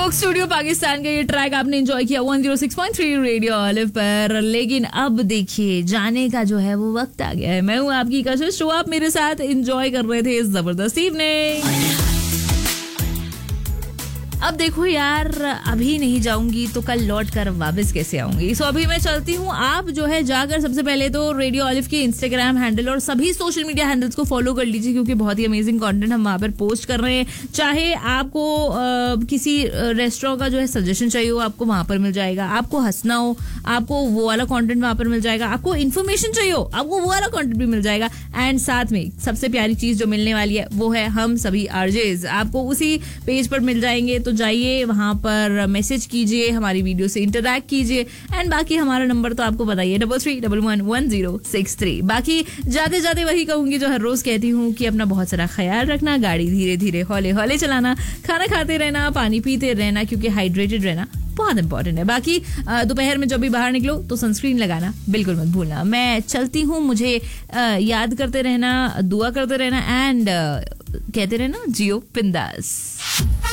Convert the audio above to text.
Coke studio Pakistan का ये track आपने एंजॉय किया 106.3 रेडियो ऑलिव पर। लेकिन अब देखिए जाने का जो है वो वक्त आ गया है। मैं हूँ आपकी कशिश, जो आप मेरे साथ एंजॉय कर रहे थे इस जबरदस्त इवनिंग। अब देखो यार, अभी नहीं जाऊंगी तो कल लौट कर वापस कैसे आऊंगी। सो अभी मैं चलती हूँ। आप जो है जाकर सबसे पहले तो रेडियो ऑलिव के इंस्टाग्राम हैंडल और सभी सोशल मीडिया हैंडल्स को फॉलो कर लीजिए, क्योंकि बहुत ही अमेजिंग कंटेंट हम वहां पर पोस्ट कर रहे हैं। चाहे आपको किसी रेस्टोरेंट का जो है सजेशन चाहिए हो, आपको वहां पर मिल जाएगा। आपको हंसना हो, आपको वो वाला कंटेंट वहां पर मिल जाएगा। आपको इन्फॉर्मेशन चाहिए हो, आपको वो वाला कंटेंट भी मिल जाएगा। एंड साथ में सबसे प्यारी चीज जो मिलने वाली है वो है हम सभी आरजेज आपको उसी पेज पर मिल जाएंगे। तो जाइए वहां पर, मैसेज कीजिए, हमारी वीडियो से इंटरैक्ट कीजिए। एंड बाकी हमारा नंबर तो आपको बताइए 33111063। बाकी जाते जाते वही कहूंगी जो हर रोज कहती हूँ कि अपना बहुत सारा ख्याल रखना, गाड़ी धीरे धीरे हौले हौले चलाना, खाना खाते रहना, पानी पीते रहना, क्योंकि हाइड्रेटेड रहना बहुत इंपॉर्टेंट है। बाकी दोपहर में जब भी बाहर निकलो तो सनस्क्रीन लगाना बिल्कुल मत भूलना। मैं चलती हूँ, मुझे याद करते रहना, दुआ करते रहना एंड कहते रहना जियो बिंदास।